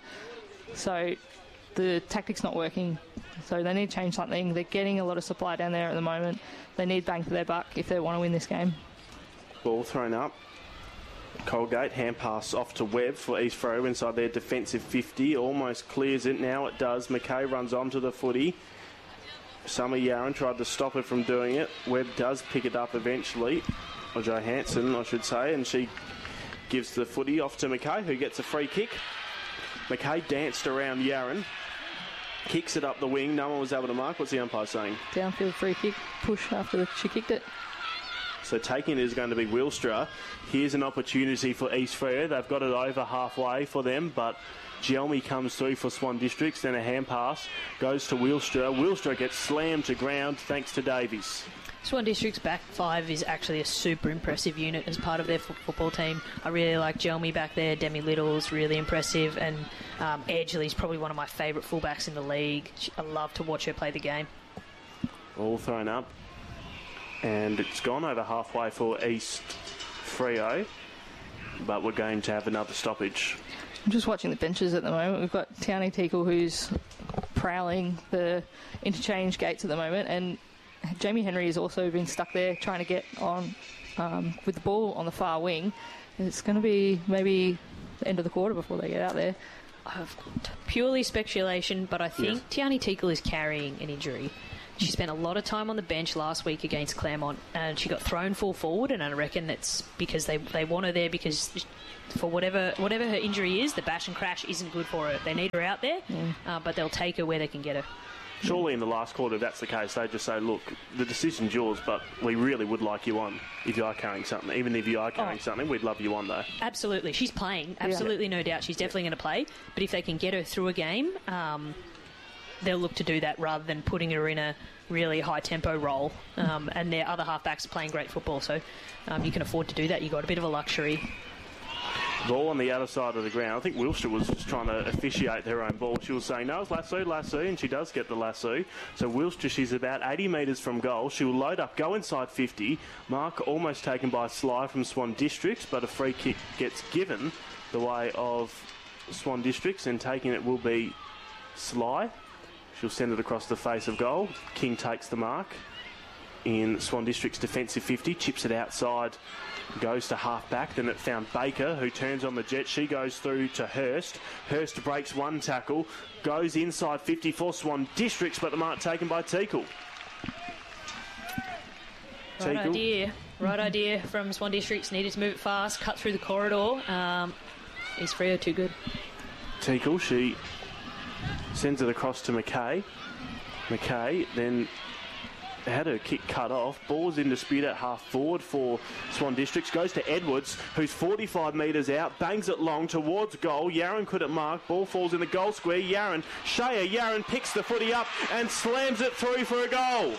So the tactic's not working. So they need to change something. They're getting a lot of supply down there at the moment. They need bang for their buck if they want to win this game. Ball thrown up. Colgate, hand pass off to Webb for East Freo inside their defensive fifty. Almost clears it. Now it does. McKay runs onto the footy. Summer Yarran tried to stop her from doing it. Webb does pick it up eventually. Or Johansson, I should say. And she gives the footy off to McKay, who gets a free kick. McKay danced around Yarran. Kicks it up the wing. No one was able to mark. What's the umpire saying? Downfield free kick. Push after the, she kicked it. So taking it is going to be Wilstra. Here's an opportunity for East Freo. They've got it over halfway for them, but Gelmy comes through for Swan Districts. Then a hand pass goes to Wilstra. Wilstra gets slammed to ground thanks to Davies. Swan District's back five is actually a super impressive unit as part of their f- football team. I really like Gelmy back there. Demi Little's really impressive, and um, Edgley's probably one of my favourite fullbacks in the league. I love to watch her play the game. All thrown up. And it's gone over halfway for East Freo, but we're going to have another stoppage. I'm just watching the benches at the moment. We've got Tiani Teakle, who's prowling the interchange gates at the moment, and Jamie Henry has also been stuck there trying to get on um, with the ball on the far wing. It's going to be maybe the end of the quarter before they get out there. Uh, purely speculation, but I think yes. Tiani Teakle is carrying an injury. She spent a lot of time on the bench last week against Claremont, and she got thrown full forward, and I reckon that's because they they want her there because for whatever whatever her injury is, the bash and crash isn't good for her. They need her out there, yeah. uh, but they'll take her where they can get her. Surely in the last quarter, if that's the case, they just say, look, the decision's yours, but we really would like you on if you are carrying something. Even if you are carrying oh. something, we'd love you on, though. Absolutely. She's playing. Absolutely, yeah. no doubt. She's definitely going to play. But if they can get her through a game, um, they'll look to do that rather than putting her in a really high-tempo role. Um, and their other halfbacks are playing great football, so um, you can afford to do that. You've got a bit of a luxury. Ball on the outer side of the ground. I think Wilshire was just trying to officiate her own ball. She was saying, no, it's lasso, lasso, and she does get the lasso. So Wilshire, she's about eighty metres from goal. She will load up, go inside fifty. Mark almost taken by Sly from Swan Districts, but a free kick gets given the way of Swan Districts, and taking it will be Sly. She'll send it across the face of goal. King takes the mark in Swan District's defensive fifty, chips it outside, goes to half-back, then it found Baker, who turns on the jet. She goes through to Hurst. Hurst breaks one tackle, goes inside fifty for Swan Districts, but the mark taken by Teakle. Right Teakle. idea. Right idea from Swan Districts. Needed to move it fast, cut through the corridor. Um, East Freo too good. Teakle, she sends it across to McKay. McKay then had her kick cut off. Ball's in dispute at half forward for Swan Districts. Goes to Edwards, who's forty-five metres out. Bangs it long towards goal. Yaron couldn't mark. Ball falls in the goal square. Yaron, Shea Yaron picks the footy up and slams it through for a goal.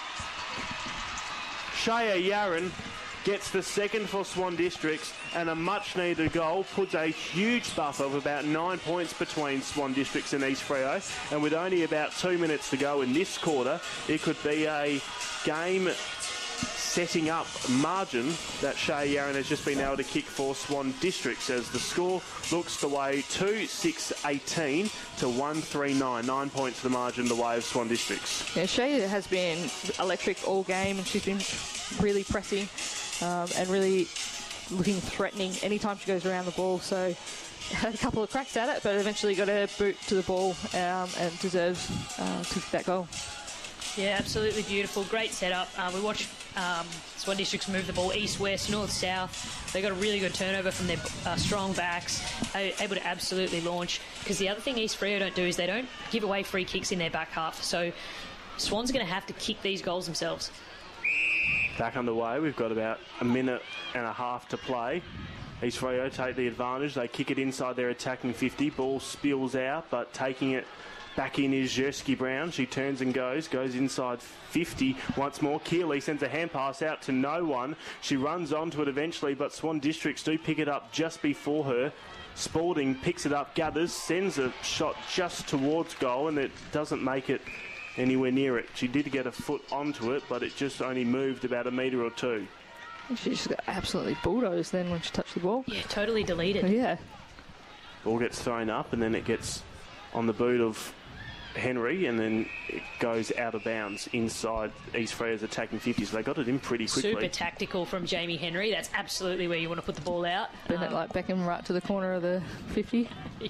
Shea Yaron gets the second for Swan Districts, and a much-needed goal puts a huge buffer of about nine points between Swan Districts and East Freo. And with only about two minutes to go in this quarter, it could be a game setting up margin that Shea Yaron has just been able to kick for Swan Districts, as the score looks the way two six eighteen to one three nine. Nine points the margin the way of Swan Districts. Yeah, Shea has been electric all game, and she's been really pressing um, and really looking threatening anytime she goes around the ball. So had a couple of cracks at it, but eventually got a boot to the ball um, and deserves uh, to kick that goal. Yeah, absolutely beautiful. Great setup. Uh, we watched um, Swan Districts move the ball east-west, north-south. They got a really good turnover from their uh, strong backs, able to absolutely launch. Because the other thing East Freo don't do is they don't give away free kicks in their back half. So Swans are going to have to kick these goals themselves. Back underway. We've got about a minute and a half to play. East Freo take the advantage. They kick it inside their attacking fifty. Ball spills out, but taking it back in is Jersky Brown. She turns and goes, goes inside fifty once more. Keeley sends a hand pass out to no one. She runs onto it eventually, but Swan Districts do pick it up just before her. Spalding picks it up, gathers, sends a shot just towards goal, and it doesn't make it anywhere near it. She did get a foot onto it, but it just only moved about a metre or two. She just got absolutely bulldozed then when she touched the ball. Yeah, totally deleted. Yeah. Ball gets thrown up, and then it gets on the boot of Henry, and then it goes out of bounds inside East Freo's attacking fifty. So they got it in pretty quickly. Super tactical from Jamie Henry. That's absolutely where you want to put the ball out. Bennett um, like Beckham right to the corner of the fifty. Yeah.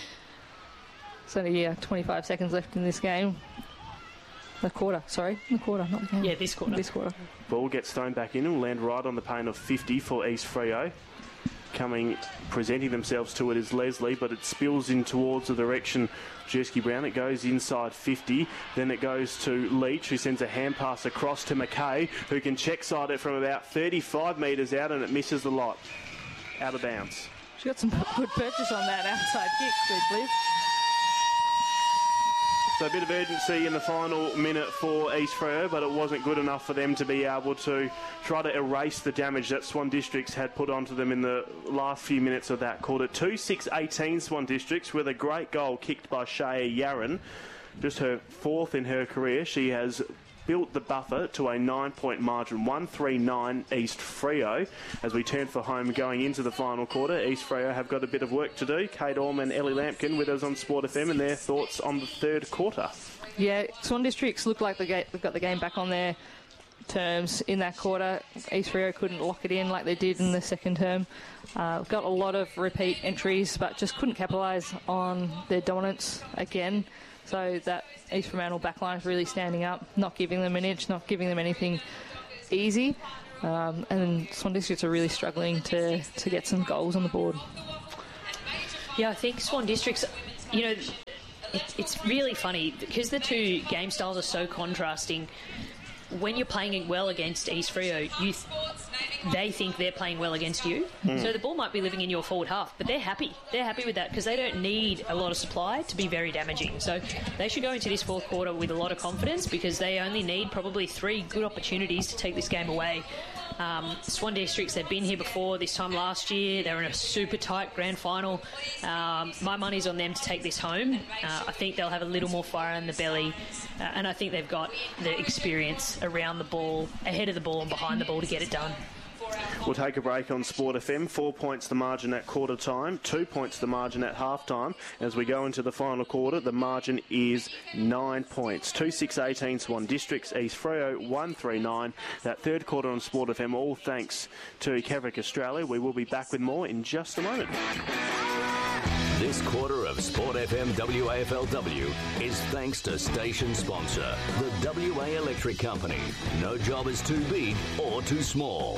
So yeah, twenty-five seconds left in this game. The quarter, sorry. The quarter, not the game. Yeah, this quarter. This quarter. Ball gets thrown back in and will land right on the pane of fifty for East Freo. Coming, presenting themselves to it is Leslie, but it spills in towards the direction of Jersky Brown. It goes inside fifty, then it goes to Leach, who sends a hand pass across to McKay, who can check side it from about thirty-five metres out, and it misses the lot. Out of bounds. She got some good purchase on that outside kick, please. So a bit of urgency in the final minute for East Freo, but it wasn't good enough for them to be able to try to erase the damage that Swan Districts had put onto them in the last few minutes of that quarter. two six eighteen Swan Districts, with a great goal kicked by Shea Yaron. Just her fourth in her career. She has built the buffer to a nine-point margin, one three nine East Freo. As we turn for home going into the final quarter, East Freo have got a bit of work to do. Kate Orme and Ellie Lampkin with us on Sport F M and their thoughts on the third quarter. Yeah, Swan Districts look like they've got the game back on their terms in that quarter. East Freo couldn't lock it in like they did in the second term. Uh, got a lot of repeat entries, but just couldn't capitalise on their dominance again. So that East Fremantle backline is really standing up, not giving them an inch, not giving them anything easy. Um, and Swan Districts are really struggling to, to get some goals on the board. Yeah, I think Swan Districts, you know, it, it's really funny because the two game styles are so contrasting. When you're playing well against East Freo, you th- they think they're playing well against you. Mm. So the ball might be living in your forward half, but they're happy. They're happy with that because they don't need a lot of supply to be very damaging. So they should go into this fourth quarter with a lot of confidence because they only need probably three good opportunities to take this game away. Um, Swan Districts, they've been here before, this time last year. They were in a super tight grand final. Um, my money's on them to take this home. Uh, I think they'll have a little more fire in the belly, uh, and I think they've got the experience around the ball, ahead of the ball and behind the ball to get it done. We'll take a break on Sport F M. Four points the margin at quarter time, two points the margin at half time. As we go into the final quarter, the margin is nine points. two six eighteen Swan Districts, East Freo one three nine. That third quarter on Sport F M, all thanks to Kevrick Australia. We will be back with more in just a moment. This quarter of Sport F M W A F L W is thanks to station sponsor, the W A Electric Company. No job is too big or too small.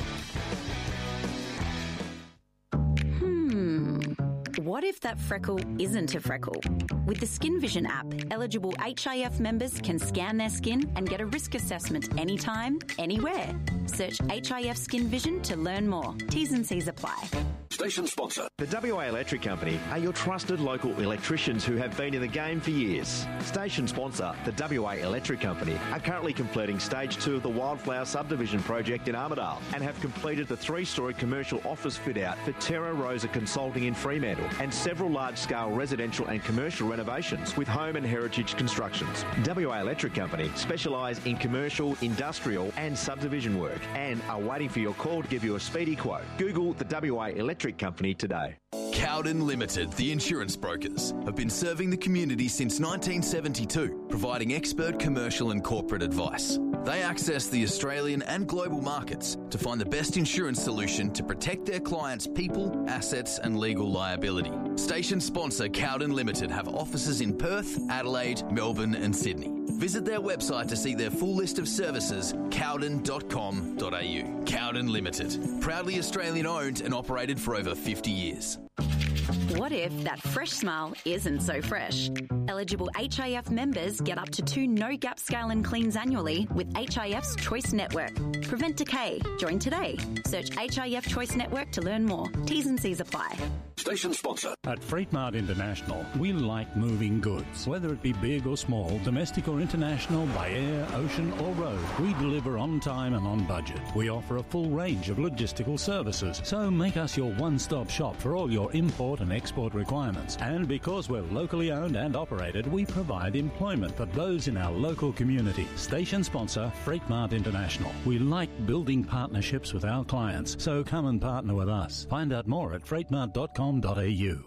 Hmm. What if that freckle isn't a freckle? With the Skin Vision app, eligible H I F members can scan their skin and get a risk assessment anytime, anywhere. Search H I F Skin Vision to learn more. T's and C's apply. Station sponsor. The W A Electric Company are your trusted local electricians who have been in the game for years. Station sponsor, the W A Electric Company, are currently completing stage two of the Wildflower subdivision project in Armidale and have completed the three-storey commercial office fit-out for Terra Rosa Consulting in Fremantle and several large-scale residential and commercial renovations with home and heritage constructions. W A Electric Company specialise in commercial, industrial and subdivision work and are waiting for your call to give you a speedy quote. Google the W A Electric Company today. Cowden Limited, the insurance brokers, have been serving the community since nineteen seventy-two, providing expert commercial and corporate advice. They access the Australian and global markets to find the best insurance solution to protect their clients' people, assets and legal liability. Station sponsor Cowden Limited have offices in Perth, Adelaide, Melbourne and Sydney. Visit their website to see their full list of services, cowden dot com dot a u. Cowden Limited, proudly Australian owned and operated for over fifty years. What if that fresh smile isn't so fresh? Eligible H I F members get up to two no-gap scale and cleans annually with H I F's Choice Network. Prevent decay. Join today. Search H I F Choice Network to learn more. T's and C's apply. Station sponsor. At Freight Mart International, we like moving goods. Whether it be big or small, domestic or international, by air, ocean or road, we deliver on time and on budget. We offer a full range of logistical services, so make us your one-stop shop for all your import and export requirements. And because we're locally owned and operated, we provide employment for those in our local community. Station sponsor, Freight Mart International. We like building partnerships with our clients, so come and partner with us. Find out more at freight mart dot com dot a u.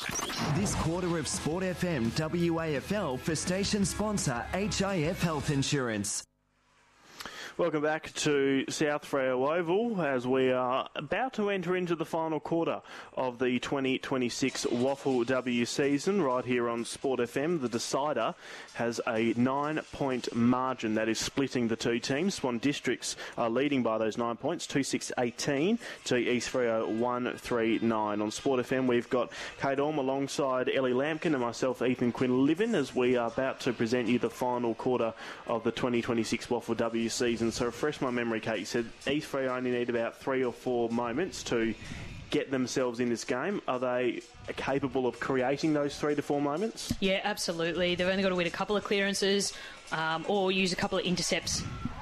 This quarter of Sport F M W A F L for station sponsor H I F Health Insurance. Welcome back to South Freo Oval as we are about to enter into the final quarter of the twenty twenty-six Waffle W season right here on Sport F M. The decider has a nine-point margin that is splitting the two teams. Swan Districts are leading by those nine points, two six eighteen to East Freo one three nine. On Sport F M, we've got Kate Orme alongside Ellie Lampkin and myself, Ethan Quinn-Livin, as we are about to present you the final quarter of the twenty twenty-six Waffle W season. So refresh my memory, Kate. You said East Freo only need about three or four moments to get themselves in this game. Are they capable of creating those three to four moments? Yeah, absolutely. They've only got to win a couple of clearances um, or use a couple of intercepts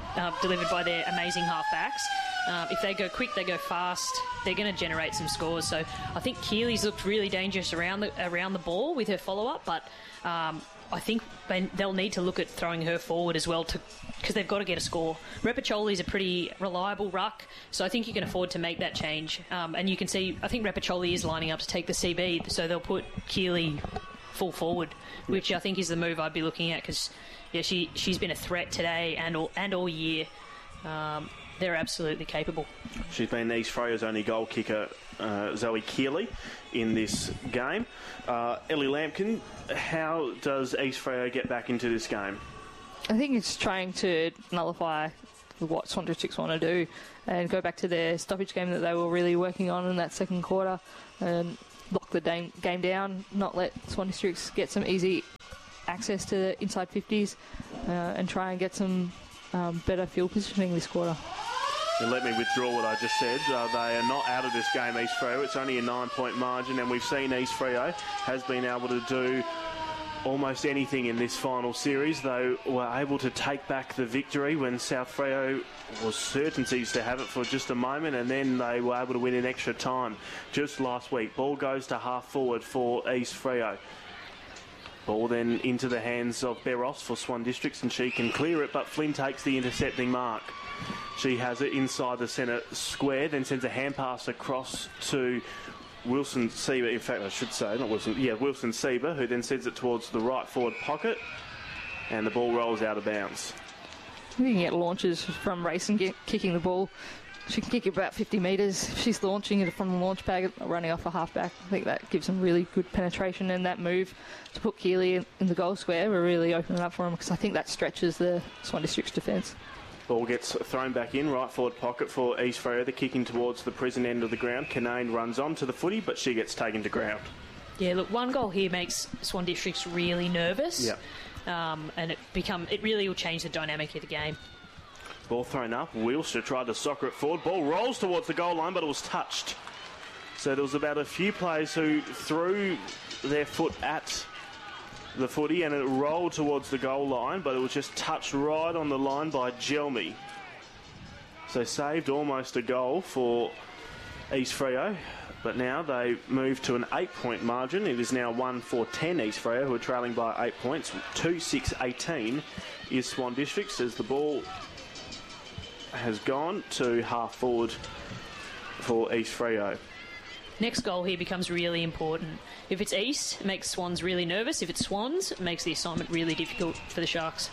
uh, delivered by their amazing half-backs. Um, if they go quick, they go fast, they're going to generate some scores. So I think Keely's looked really dangerous around the, around the ball with her follow-up, but um, I think they, they'll need to look at throwing her forward as well because they've got to get a score. Repacholi's a pretty reliable ruck, so I think you can afford to make that change. Um, and you can see, I think Repacholi is lining up to take the C B, so they'll put Keely full forward, which I think is the move I'd be looking at because yeah, she, she's been a threat today and all, and all year. Um, they're absolutely capable. She's been East Freya's only goal kicker, uh, Zoe Keely, in this game. Uh, Ellie Lampkin, how does East Freya get back into this game? I think it's trying to nullify what Swan Districts want to do and go back to their stoppage game that they were really working on in that second quarter and lock the game, game down, not let Swan Districts get some easy access to the inside fifties uh, and try and get some um, better field positioning this quarter. And let me withdraw what I just said. Uh, they are not out of this game, East Freo. It's only a nine-point margin, and we've seen East Freo has been able to do almost anything in this final series. They were able to take back the victory when South Freo was certainties to have it for just a moment, and then they were able to win in extra time just last week. Ball goes to half forward for East Freo. Ball then into the hands of Beros for Swan Districts, and she can clear it, but Flynn takes the intercepting mark. She has it inside the centre square, then sends a hand pass across to Wilson Sieber. In fact, I should say, not Wilson, yeah, Wilson Sieber, who then sends it towards the right forward pocket, and the ball rolls out of bounds. You can get launches from Racing get, kicking the ball. She can kick it about fifty metres. If she's launching it from the launch pad, running off a half-back, I think that gives them really good penetration, and that move to put Keely in, in the goal square will really open it up for them because I think that stretches the Swan District's defence. Ball gets thrown back in, right forward pocket for East Freo. They're kicking towards the prison end of the ground. Canane runs on to the footy, but she gets taken to ground. Yeah, look, one goal here makes Swan Districts really nervous. Yeah. Um, and it become it really will change the dynamic of the game. Ball thrown up. Wilster tried to soccer it forward. Ball rolls towards the goal line, but it was touched. So there was about a few players who threw their foot at the footy and it rolled towards the goal line, but it was just touched right on the line by Gelmy. So saved almost a goal for East Freo, but now they move to an eight-point margin. It is now one for ten East Freo, who are trailing by eight points. two six eighteen is Swan Districts as the ball has gone to half forward for East Freo. Next goal here becomes really important. If it's East, it makes Swans really nervous. If it's Swans, it makes the assignment really difficult for the Sharks.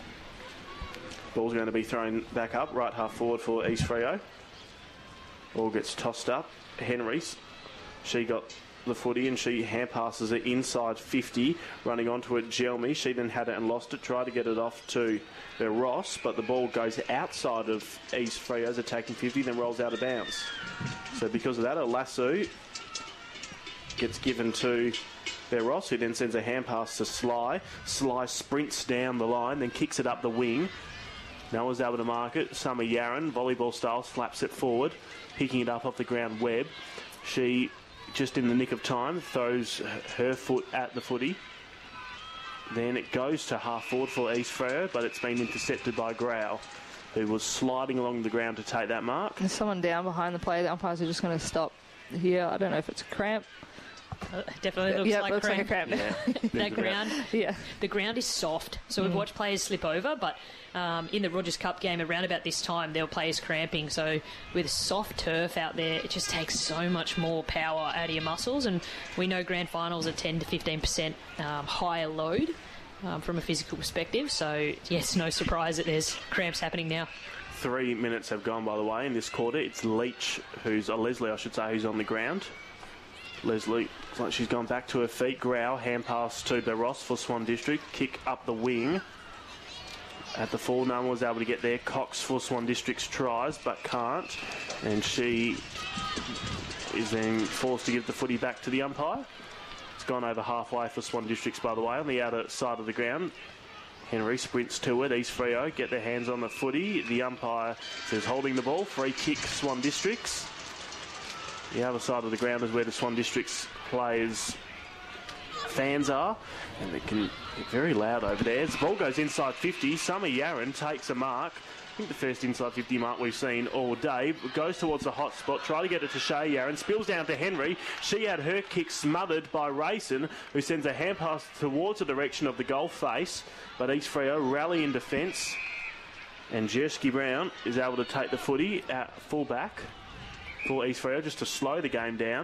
Ball's going to be thrown back up, right half forward for East Freo. Ball gets tossed up. Henrys, she got the footy and she hand passes it inside fifty, running onto it Gelmy. She then had it and lost it, tried to get it off to Ross, but the ball goes outside of East Freo's attacking fifty, then rolls out of bounds. So because of that, a lasso gets given to Ross, who then sends a hand pass to Sly. Sly sprints down the line, then kicks it up the wing. No one's able to mark it. Summer Yaron, volleyball style, slaps it forward, picking it up off the ground. Webb, she, just in the nick of time, throws her foot at the footy. Then it goes to half forward for East Freo, but it's been intercepted by Grau, who was sliding along the ground to take that mark. There's someone down behind the play. The umpires are just going to stop here. I don't know if it's a cramp. Uh, definitely looks, yeah, like, looks cramp. like a cramp. Yeah. That ground, yeah. The ground is soft, so we've Mm. watched players slip over, but um, in the Rogers Cup game around about this time, there were players cramping. So with soft turf out there, it just takes so much more power out of your muscles, and we know grand finals are ten to fifteen percent um, higher load um, from a physical perspective. So yes, no surprise that there's cramps happening now. Three minutes have gone, by the way, in this quarter. It's Leach, who's, or Leslie, I should say, who's on the ground. Leslie, looks like she's gone back to her feet. Grau, hand pass to Beros for Swan District. Kick up the wing. At the full, no one was able to get there. Cox for Swan District's tries, but can't. And she is then forced to give the footy back to the umpire. It's gone over halfway for Swan Districts, by the way, on the outer side of the ground. Henry sprints to it. East Freo get their hands on the footy. The umpire says holding the ball. Free kick, Swan Districts. The other side of the ground is where the Swan Districts players fans are, and it can get very loud over there. As the ball goes inside fifty, Summer Yaron takes a mark. I think the first inside fifty mark we've seen all day. Goes towards the hot spot, try to get it to Shay Yaron, spills down to Henry. She had her kick smothered by Rayson, who sends a hand pass towards the direction of the goal face, but East Freo rally in defence, and Jersky Brown is able to take the footy at full back for East Freo just to slow the game down.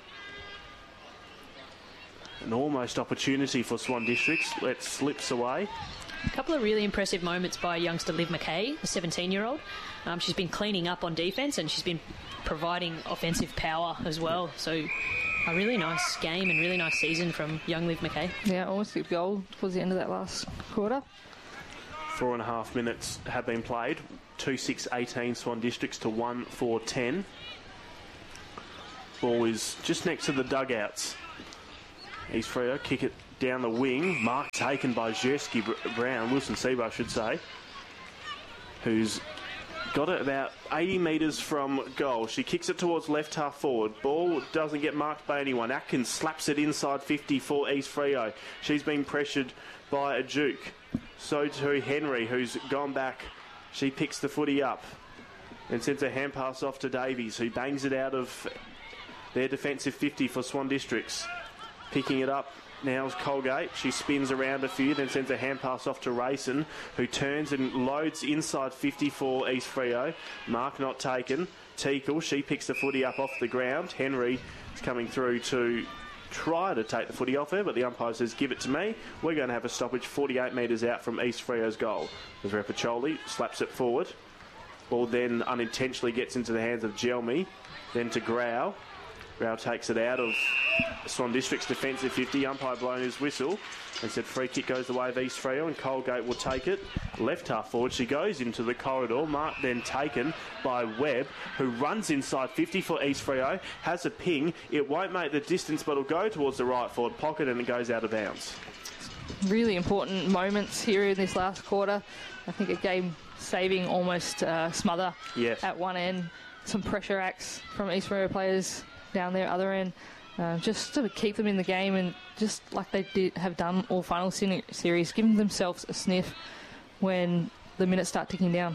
An almost opportunity for Swan Districts. Let slips away. A couple of really impressive moments by youngster Liv McKay, the seventeen-year-old. Um, she's been cleaning up on defence and she's been providing offensive power as well. So a really nice game and really nice season from young Liv McKay. Yeah, almost a goal towards the end of that last quarter. Four and a half minutes have been played. two six eighteen Swan Districts to one four ten. Ball is just next to the dugouts. East Freo kick it down the wing. Mark taken by Jersky Brown, Wilson Sebo I should say, who's got it about eighty metres from goal. She kicks it towards left half forward. Ball doesn't get marked by anyone. Atkins slaps it inside fifty for East Freo. She's been pressured by a Duke. So too Henry, who's gone back. She picks the footy up and sends a hand pass off to Davies, who bangs it out of their defensive fifty for Swan Districts. Picking it up now is Colgate. She spins around a few, then sends a hand pass off to Rayson, who turns and loads inside fifty for East Freo. Mark not taken. Teakle, she picks the footy up off the ground. Henry is coming through to try to take the footy off her, but the umpire says, give it to me. We're going to have a stoppage forty-eight metres out from East Freo's goal. As Repacholi slaps it forward. Ball then unintentionally gets into the hands of Gelmy, then to Grau. Grau takes it out of Swan District's defensive fifty. Umpire blown his whistle and said free kick goes the way of East Freo, and Colgate will take it. Left half forward, she goes into the corridor. Mark then taken by Webb, who runs inside fifty for East Freo, has a ping. It won't make the distance, but it'll go towards the right forward pocket and it goes out of bounds. Really important moments here in this last quarter. I think a game-saving almost uh, smother yes. at one end. Some pressure acts from East Freo players down there other end, uh, just to keep them in the game, and just like they did have done all final series, giving themselves a sniff when the minutes start ticking down.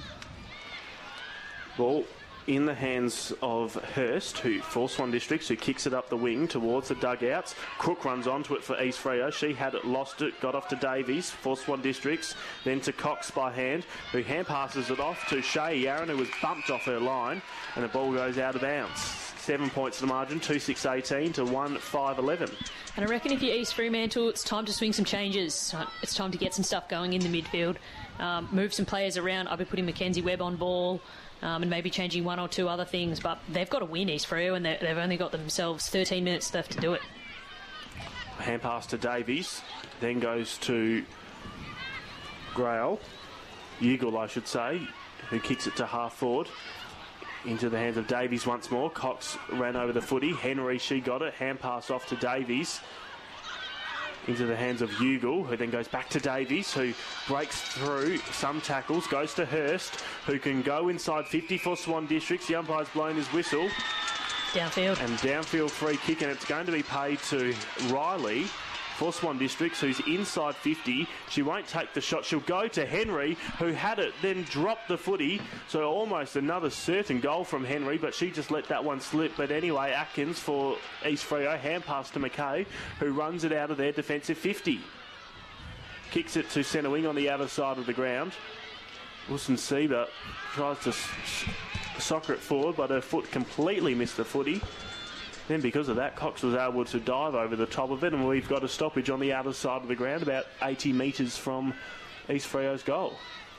Ball in the hands of Hurst, who for Swan Districts, who kicks it up the wing towards the dugouts. Crook runs onto it for East Freo. She had it, lost it, got off to Davies for Swan Districts, then to Cox by hand, who hand passes it off to Shay Yaron, who was bumped off her line, and the ball goes out of bounds. Seven points to the margin, two six eighteen to one five eleven. And I reckon if you're East Fremantle, it's time to swing some changes. It's time to get some stuff going in the midfield. Um, move some players around. I'll be putting Mackenzie Webb on ball um, and maybe changing one or two other things. But they've got to win, East Freo, and they've only got themselves thirteen minutes left to do it. Hand pass to Davies, then goes to Grail. Eagle, I should say, who kicks it to half forward. Into the hands of Davies once more. Cox ran over the footy. Henry, she got it. Hand pass off to Davies. Into the hands of Ugle, who then goes back to Davies, who breaks through some tackles, goes to Hurst, who can go inside fifty for Swan Districts. The umpire's blown his whistle. Downfield. And downfield free kick, and it's going to be paid to Riley for Swan Districts, who's inside fifty. She won't take the shot. She'll go to Henry, who had it, then dropped the footy. So almost another certain goal from Henry, but she just let that one slip. But anyway, Atkins for East Freo, hand pass to McKay, who runs it out of their defensive fifty. Kicks it to centre wing on the outer side of the ground. Wilson Sieber tries to s- soccer it forward, but her foot completely missed the footy. Then because of that, Cox was able to dive over the top of it, and we've got a stoppage on the outer side of the ground, about eighty metres from East Freo's goal.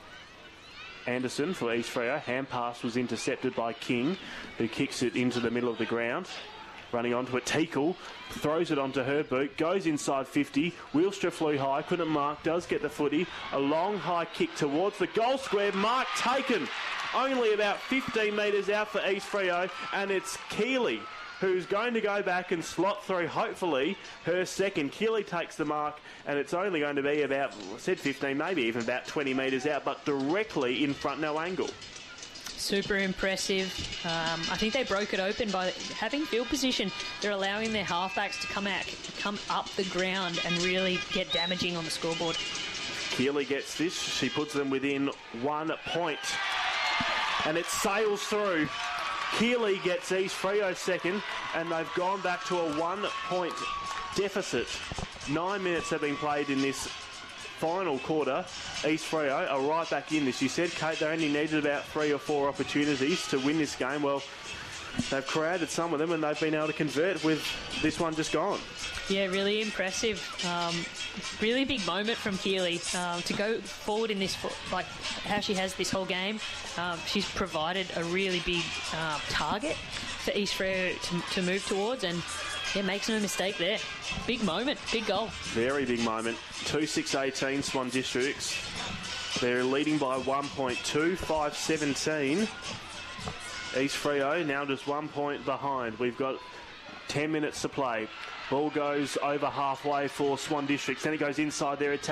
Anderson for East Freo. Hand pass was intercepted by King, who kicks it into the middle of the ground. Running onto it, Teakle throws it onto her boot, goes inside fifty. Wheelstra flew high, couldn't mark, does get the footy. A long high kick towards the goal square. Mark taken, only about fifteen metres out for East Freo, and it's Keeley who's going to go back and slot through, hopefully, her second. Keeley takes the mark, and it's only going to be about, I said fifteen, maybe even about twenty metres out, but directly in front, no angle. super impressive. Um, I think they broke it open by having field position. They're allowing their halfbacks to come out, come up the ground and really get damaging on the scoreboard. Keeley gets this. She puts them within one point. And it sails through. Keeley gets East Freo second, and they've gone back to a one-point deficit. Nine minutes have been played in this final quarter. East Freo are right back in this. You said, Kate, they only needed about three or four opportunities to win this game. Well, they've created some of them, and they've been able to convert with this one just gone. Yeah, really impressive. Um, really big moment from Keeley um, to go forward in this, like how she has this whole game. Um, she's provided a really big uh, target for East Freo to, to move towards, and yeah, makes no mistake there. Big moment, big goal. Very big moment. two six eighteen Swan Districts. They're leading by one point two, five seventeen. East Freo now just one point behind. We've got ten minutes to play. Ball goes over halfway for Swan Districts. Then it goes inside their attack.